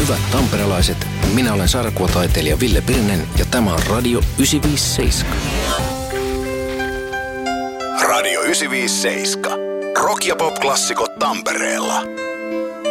Hyvät tamperelaiset, minä olen sarjakuvataiteilija Ville Pirinen ja tämä on Radio 957. Radio 957. Rock- ja pop-klassikot Tampereella.